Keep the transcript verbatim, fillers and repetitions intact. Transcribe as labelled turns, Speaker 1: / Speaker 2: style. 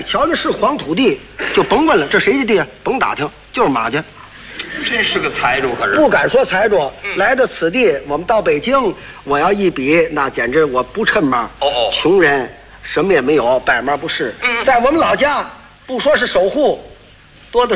Speaker 1: 你瞧的是黄土地，就甭问了，这谁的地？甭打听，就是马家。
Speaker 2: 真是个财主，可是
Speaker 1: 不敢说财主，
Speaker 2: 嗯、
Speaker 1: 来到此地，我们到北京，我要一比，那简直我不趁嘛。
Speaker 2: 哦哦，
Speaker 1: 穷人什么也没有，百嘛不是。
Speaker 2: 嗯，
Speaker 1: 在我们老家，不说是守护，